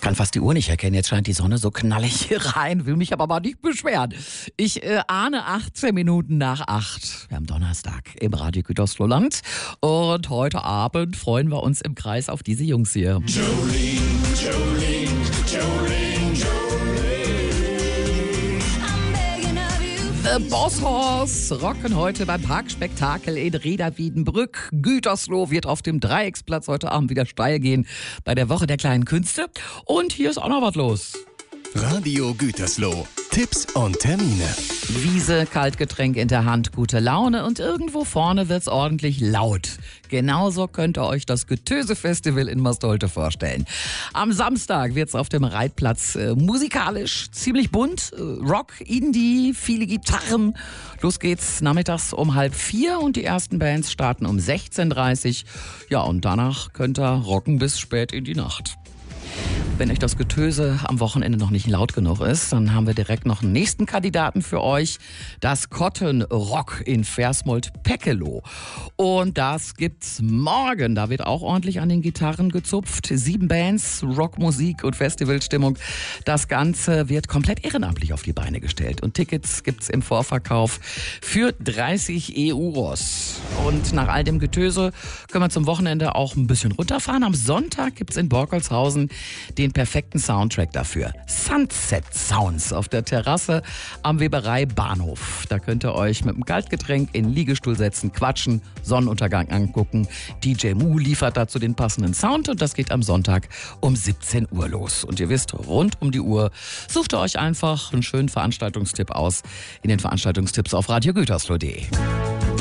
kann fast die Uhr nicht erkennen. Jetzt scheint die Sonne so knallig hier rein, will mich aber mal nicht beschweren. Ich ahne 18 Minuten nach 8. Wir haben Donnerstag im Radio Gütersloh-Land. Und heute Abend freuen wir uns im Kreis auf diese Jungs hier. Jolene, Jolene, Jolene, Jolene. The Boss Horse rocken heute beim Parkspektakel in Reda-Wiedenbrück. Gütersloh wird auf dem Dreiecksplatz heute Abend wieder steil gehen bei der Woche der kleinen Künste. Und hier ist auch noch was los. Radio Gütersloh. Tipps und Termine. Wiese, Kaltgetränk in der Hand, gute Laune und irgendwo vorne wird's ordentlich laut. Genauso könnt ihr euch das Getöse-Festival in Mastolte vorstellen. Am Samstag wird's auf dem Reitplatz musikalisch ziemlich bunt. Rock, Indie, viele Gitarren. Los geht's nachmittags um 3:30 und die ersten Bands starten um 16:30. Ja, und danach könnt ihr rocken bis spät in die Nacht. Wenn euch das Getöse am Wochenende noch nicht laut genug ist, dann haben wir direkt noch einen nächsten Kandidaten für euch. Das Cotton Rock in Versmold-Peckeloh. Und das gibt's morgen. Da wird auch ordentlich an den Gitarren gezupft. 7 Bands, Rockmusik und Festivalstimmung. Das Ganze wird komplett ehrenamtlich auf die Beine gestellt. Und Tickets gibt's im Vorverkauf für 30 Euros. Und nach all dem Getöse können wir zum Wochenende auch ein bisschen runterfahren. Am Sonntag gibt's in Borkolzhausen den perfekten Soundtrack dafür. Sunset Sounds auf der Terrasse am Weberei Bahnhof. Da könnt ihr euch mit einem Kaltgetränk in den Liegestuhl setzen, quatschen, Sonnenuntergang angucken. DJ Mu liefert dazu den passenden Sound und das geht am Sonntag um 17 Uhr los. Und ihr wisst, rund um die Uhr sucht ihr euch einfach einen schönen Veranstaltungstipp aus in den Veranstaltungstipps auf radiogütersloh.de.